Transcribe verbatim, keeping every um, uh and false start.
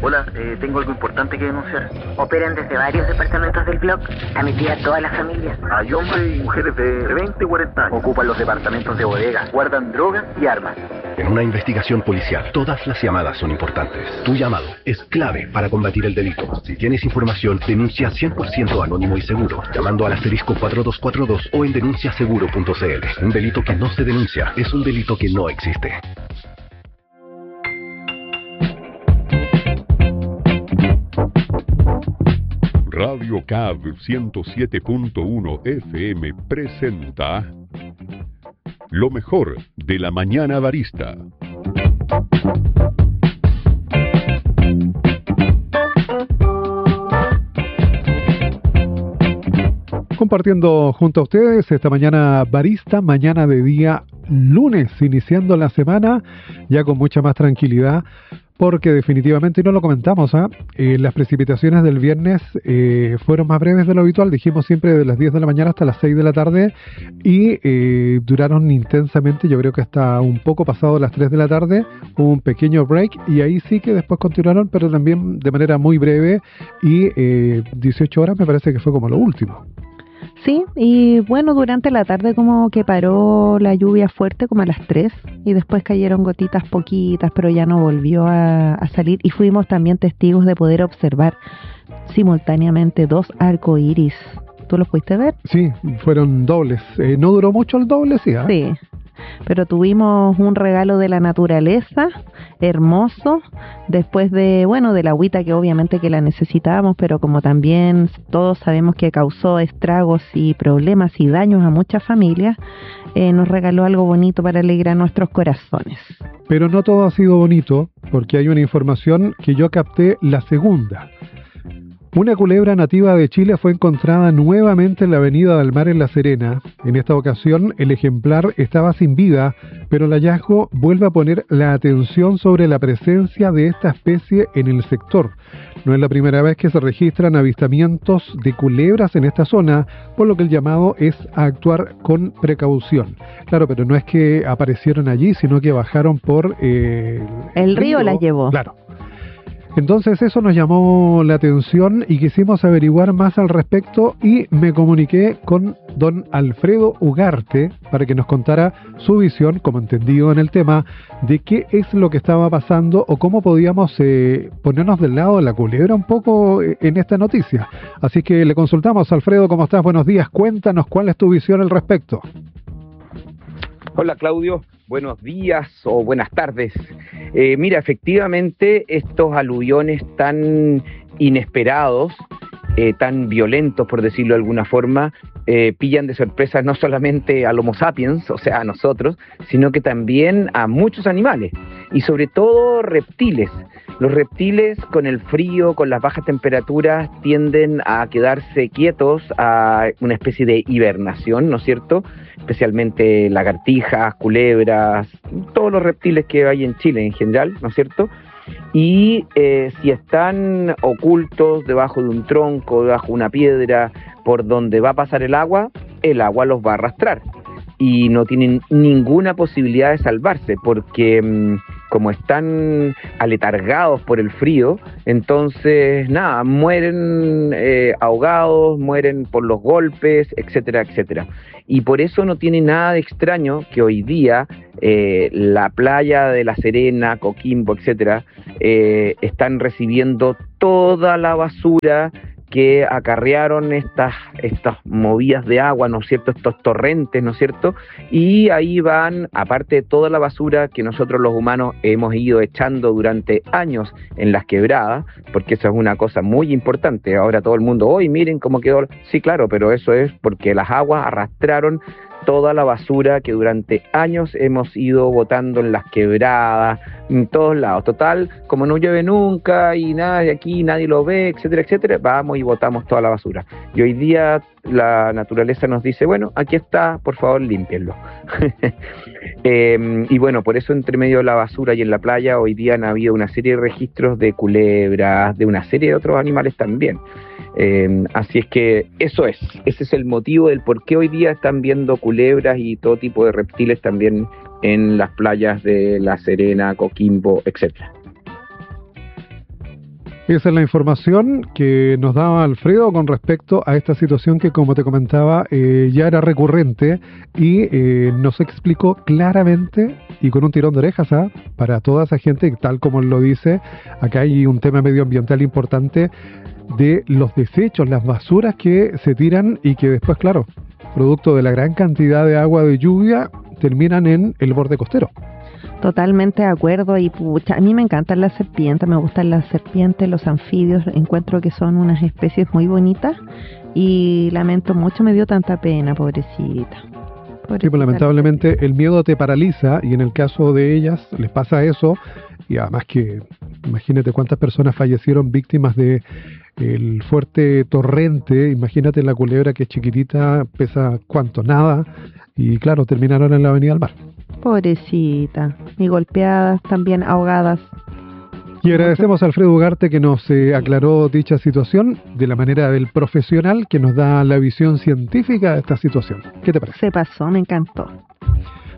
Hola, eh, tengo algo importante que denunciar. Operan desde varios departamentos del blog, a metida toda la familia. Hay hombres y mujeres de veinte y cuarenta años. Ocupan los departamentos de bodega, guardan drogas y armas. En una investigación policial, todas las llamadas son importantes. Tu llamado es clave para combatir el delito. Si tienes información, denuncia cien por ciento anónimo y seguro, llamando al asterisco cuatro dos cuatro dos o en denuncia seguro punto c l. Un delito que no se denuncia es un delito que no existe. Radio C A B ciento siete punto uno F M presenta lo mejor de la mañana barista. Compartiendo junto a ustedes esta mañana barista, mañana de día lunes, iniciando la semana ya con mucha más tranquilidad, porque definitivamente, y no lo comentamos, ¿eh? Eh, las precipitaciones del viernes eh, fueron más breves de lo habitual, dijimos siempre de las diez de la mañana hasta las seis de la tarde, y eh, duraron intensamente, yo creo que hasta un poco pasado las tres de la tarde, hubo un pequeño break, y ahí sí que después continuaron, pero también de manera muy breve, y eh, dieciocho horas me parece que fue como lo último. Sí, y bueno, durante la tarde como que paró la lluvia fuerte como a las tres y después cayeron gotitas poquitas, pero ya no volvió a, a salir y fuimos también testigos de poder observar simultáneamente dos arcoíris. ¿Tú los pudiste ver? Sí, fueron dobles. Eh, no duró mucho el doble, sí. ¿eh? Sí. Pero tuvimos un regalo de la naturaleza, hermoso, después de, bueno, de la agüita que obviamente que la necesitábamos, pero como también todos sabemos que causó estragos y problemas y daños a muchas familias, eh, nos regaló algo bonito para alegrar nuestros corazones. Pero no todo ha sido bonito, porque hay una información que yo capté, la segunda. Una culebra nativa de Chile fue encontrada nuevamente en la avenida del Mar en La Serena. En esta ocasión, el ejemplar estaba sin vida, pero el hallazgo vuelve a poner la atención sobre la presencia de esta especie en el sector. No es la primera vez que se registran avistamientos de culebras en esta zona, por lo que el llamado es a actuar con precaución. Claro, pero no es que aparecieron allí, sino que bajaron por... Eh, el, el río, río las llevó. Claro. Entonces eso nos llamó la atención y quisimos averiguar más al respecto y me comuniqué con don Alfredo Ugarte para que nos contara su visión, como entendido en el tema, de qué es lo que estaba pasando o cómo podíamos eh, ponernos del lado de la culebra un poco en esta noticia. Así que le consultamos. Alfredo, ¿cómo estás? Buenos días. Cuéntanos cuál es tu visión al respecto. Hola Claudio, buenos días o buenas tardes. Eh, mira, efectivamente estos aluviones tan inesperados, eh, tan violentos por decirlo de alguna forma, eh, pillan de sorpresa no solamente al Homo sapiens, o sea a nosotros, sino que también a muchos animales y sobre todo reptiles. Los reptiles con el frío, con las bajas temperaturas, tienden a quedarse quietos, a una especie de hibernación, ¿no es cierto? Especialmente lagartijas, culebras, todos los reptiles que hay en Chile en general, ¿no es cierto? Y eh, si están ocultos debajo de un tronco, debajo de una piedra, por donde va a pasar el agua, el agua los va a arrastrar. Y no tienen ninguna posibilidad de salvarse, porque mmm, como están aletargados por el frío, entonces nada, mueren eh, ahogados, mueren por los golpes, etcétera, etcétera. Y por eso no tiene nada de extraño que hoy día eh, la playa de La Serena, Coquimbo, etcétera, eh, están recibiendo toda la basura que acarrearon estas, estas movidas de agua, ¿no es cierto?, estos torrentes, ¿no es cierto?, y ahí van, aparte de toda la basura que nosotros los humanos hemos ido echando durante años en las quebradas, porque eso es una cosa muy importante. Ahora todo el mundo, hoy miren cómo quedó, sí, claro, pero eso es porque las aguas arrastraron toda la basura que durante años hemos ido botando en las quebradas, en todos lados. Total, como no llueve nunca y nada de aquí, nadie lo ve, etcétera, etcétera, vamos y botamos toda la basura. Y hoy día la naturaleza nos dice, bueno, aquí está, por favor, límpienlo. eh, y bueno, por eso entre medio de la basura y en la playa hoy día han habido una serie de registros de culebras, de una serie de otros animales también. Eh, así es que eso es, ese es el motivo del por qué hoy día están viendo culebras y todo tipo de reptiles también en las playas de La Serena, Coquimbo, etcétera. Esa es la información que nos daba Alfredo con respecto a esta situación que, como te comentaba, eh, ya era recurrente y eh, nos explicó claramente y con un tirón de orejas ¿eh? para toda esa gente, tal como lo dice, acá hay un tema medioambiental importante de los desechos, las basuras que se tiran y que después, claro, producto de la gran cantidad de agua de lluvia, terminan en el borde costero. Totalmente de acuerdo y pucha, a mí me encantan las serpientes, me gustan las serpientes, los anfibios, encuentro que son unas especies muy bonitas y lamento mucho, me dio tanta pena, pobrecita. pobrecita. Sí, pues lamentablemente el miedo te paraliza y en el caso de ellas les pasa eso y además que imagínate cuántas personas fallecieron víctimas de el fuerte torrente, imagínate la culebra que es chiquitita, pesa cuánto, nada y claro, terminaron en la avenida del mar. Pobrecita, y golpeadas, también ahogadas. Y agradecemos a Alfredo Ugarte que nos eh, aclaró dicha situación de la manera del profesional que nos da la visión científica de esta situación. ¿Qué te parece? Se pasó, me encantó.